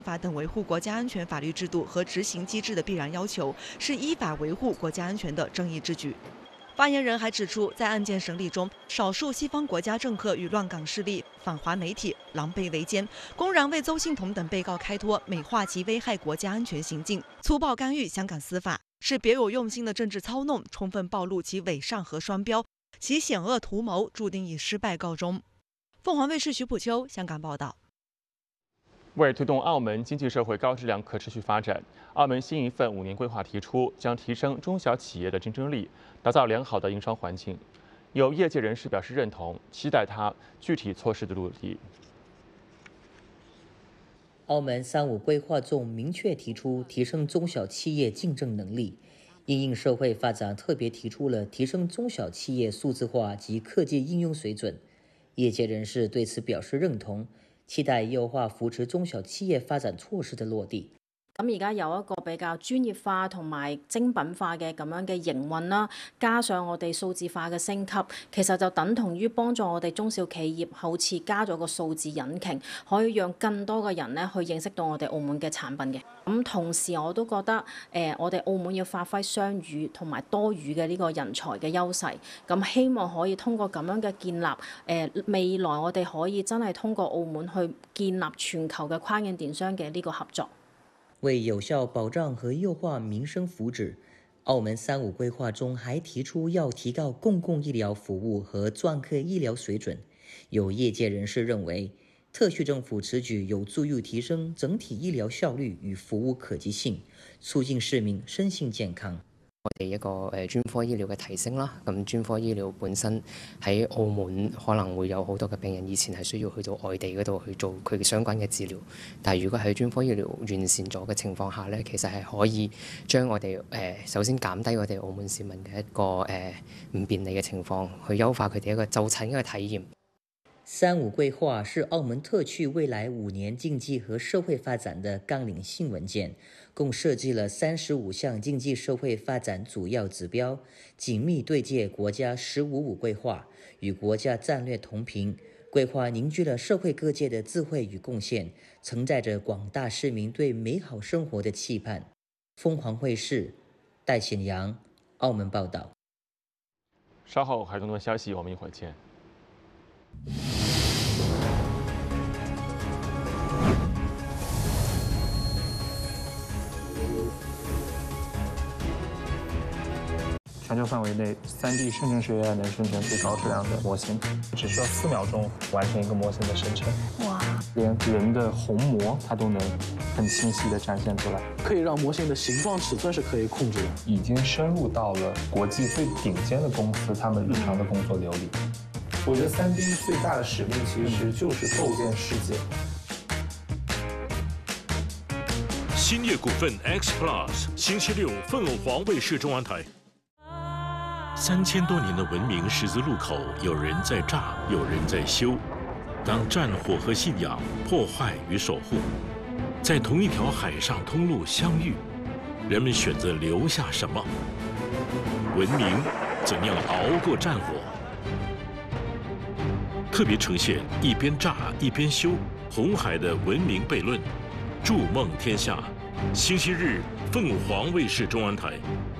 法等维护国家安全法律制度和执行机制的必然要求，是依法维护国家安全的正义之举。发言人还指出，在案件审理中，少数西方国家政客与乱港势力、反华媒体狼狈为奸，公然为邹幸彤等被告开脱，美化其危害国家安全行径，粗暴干预香港司法，是别有用心的政治操弄，充分暴露其伪善和双标，其险恶图谋注定以失败告终。凤凰卫视徐普秋香港报道。 为推动澳门经济社会高质量可持续发展，澳门新一份5年规划提出，将提升中小企业的竞争力，打造良好的营商环境。有业界人士表示认同，期待它具体措施的落地。 澳门3.5规划中明确提出提升中小企业竞争能力，因应社会发展，特别提出了提升中小企业数字化及科技应用水准。业界人士对此表示认同。期待優化扶持中小企業發展措施嘅落地。 咁而家有一個比較專業化同埋精品化嘅咁樣嘅營運啦，加上我哋數字化嘅升級，其實就等同於幫助我哋中小企業好似加咗個數字引擎，可以讓更多嘅人咧去認識到我哋澳門嘅產品嘅。咁同時我都覺得我哋澳門要發揮雙語同埋多語嘅呢個人才嘅優勢，咁希望可以通過咁樣嘅建立，未來我哋可以真係通過澳門去建立全球嘅跨境電商嘅呢個合作。 為有效保障和優化民生福祉，澳門3.5規劃中還提出要提高公共醫療服務和專科醫療水準。有業界人士認為，特區政府此舉有助於提升整體醫療效率與服務可及性，促進市民身心健康。 我哋一個專科醫療嘅提升啦，咁專科醫療本身喺澳門可能會有好多嘅病人以前係需要去到外地嗰度去做佢嘅相關嘅治療，但係如果喺專科醫療完善咗嘅情況下咧，其實係可以將我哋首先減低我哋澳門市民嘅一個唔便利嘅情況，去優化佢哋一個就診嘅體驗。 3.5規劃是澳門特區未來5年經濟和社會發展的綱領性文件，共設計了35項經濟社會發展主要指標，緊密對接國家15.5規劃，與國家戰略同頻。規劃凝聚了社會各界的智慧與貢獻，承載着廣大市民對美好生活的期盼。鳳凰衛視戴顯陽澳門報道。 稍後還有更多消息，我們一會兒見。 全球範圍內，3D 生成式 AI 能生成最高質量的模型，只需要4秒鐘完成一個模型的生成。哇！連人的虹膜它都能很清晰地展現出來， 可以讓模型的形狀尺寸是可以控制的， 已經深入到了國際最頂尖的公司他們日常的工作流裡。我覺得3D 最大的使命其實就是構建世界。 興業股份 X Plus 星期六鳳凰衛視中文台。3000多年的文明十字路口，有人在炸，有人在修。當戰火和信仰、破壞與守護，在同一條海上通路相遇，人們選擇留下什麼？文明怎樣熬過戰火？特別呈現一邊炸一邊修，紅海的文明悖論，築夢天下。星期日，鳳凰衛視中文台。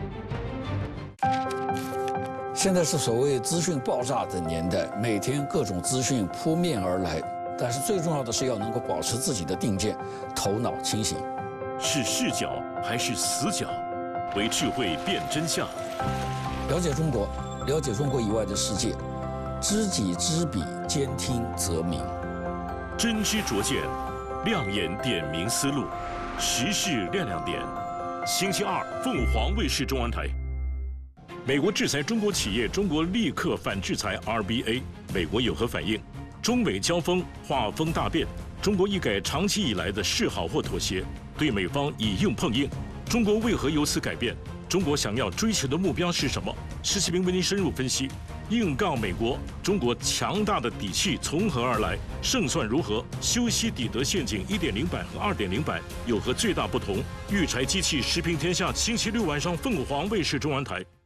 現在是所謂資訊爆炸的年代，每天各種資訊撲面而來，但是最重要的是要能夠保持自己的定見，頭腦清醒。 是視角還是死角？為智慧辨真相。 了解中國，了解中國以外的世界，知己知彼，兼聽則明。 真知灼見，亮眼點明思路，時事亮亮點。星期二，鳳凰衛視中文台。美國制裁中國企業，中國立刻反制裁 RBA， 美國有何反應？中美交鋒，畫風大變，中國一改長期以來的示好或妥協，對美方以硬碰硬。中國為何由此改變？中國想要追求的目標是什麼？施啟明為您深入分析。硬告美國，中國強大的底氣從何而來？勝算如何？修昔底德陷阱 1.0 版和 2.0 版有何最大不同？育柴機器時評天下，星期六晚上鳳凰衛視中文台。